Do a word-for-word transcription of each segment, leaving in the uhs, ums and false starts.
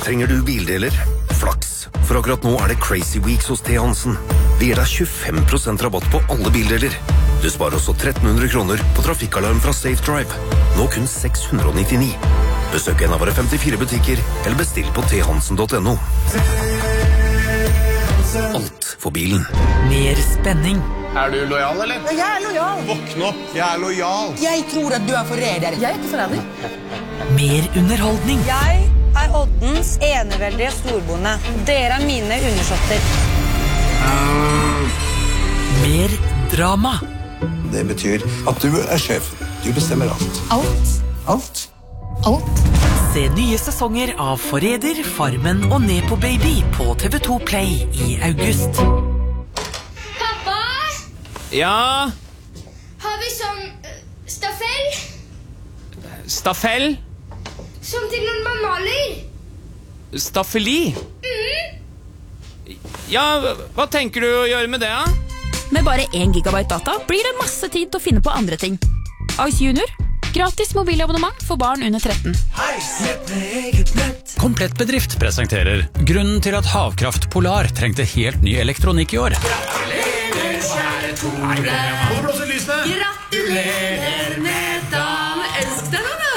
Trenger du bildeler? Flaks, for akkurat nå er det Crazy Weeks hos T. Hansen. Vi gir deg tjuefem prosent rabatt på alle bildeler. Du sparer også tretten hundre kroner på trafikkalarm fra Safe Drive. Nå kun seks hundre nittini. Besøk en av våre femtifire butikker, eller bestill på t hansen punktum no. Alt for bilen. Mer spenning. Er du lojal, eller? Jeg er lojal. Våkn opp, jeg er lojal. Jeg tror at du er forræder. Jeg er ikke forræder. Mer underholdning. Jeg er Oddens eneveldige storbonde. Dere er mine undersåtter. Mer drama. Det betyr at du er sjef. Du bestemmer alt. Alt. Alt. Alt. Se nye sesonger av Forræder, Farmen og Nepo-baby på T V to Play i august. Pappa, Ja, har vi sånn uh, stafell? staffell, Som til når man maler? staffeli. Ja, hva tenker du å gjøre med det, da? Med bare én gigabyte data blir det masse tid til å finne på andre ting. Ice Junior. Gratis mobilabonnement for barn under tretten. Komplett Bedrift presenterer grunnen til at Havkraft Polar trengte helt ny elektronikk i år. Gratulerer, kjære Tore. Gratulerer med dagen. Elsk deg nå, da.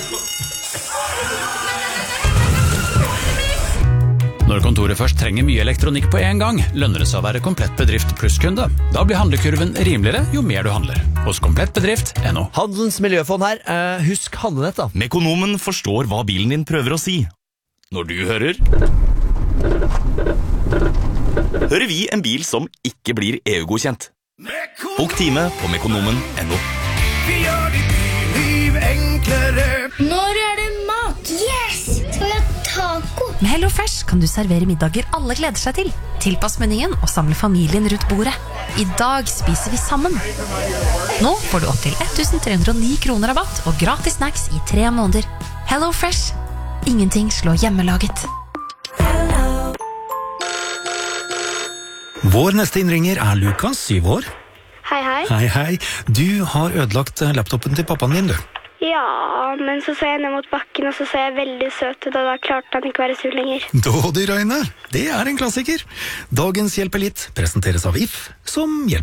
Når kontoret først trenger mye elektronikk på en gang, lønner det seg å være Komplett Bedrift plusskunde. Da blir handlekurven rimeligere jo mer du handler. Hos Komplett Bedrift punktum no. Handelens miljøfond her. Eh, husk handlenett, da. Mekonomen forstår hva bilen din prøver å si. Når du hører Hører vi en bil som ikke blir E U-godkjent. Bok time på mekonomen punktum no. Vi gjør ditt liv enklere. Når er det mat? Yes! Skal vi ha taco? Med HelloFresh kan du servere middager alle gleder seg til. Tilpass menyen og samle familien rundt bordet. I dag spiser vi sammen. Nå får du opp til elleve hundre og ni kroner rabatt og gratis snacks i tre måneder. HelloFresh. Ingenting slår hjemmelaget. Vår neste innringer er Lukas, syv år. Hei, hei. Hei, hei. Du har ødelagt laptopen til pappaen din, du. Ja, men så så jeg ned mot bakken, og så så jeg veldig søt ut, og da klarte han ikke være sur lenger. Dådyr øyne, det er en klassiker. Dagens Hjelp er litt presenteres av If, som hjelper.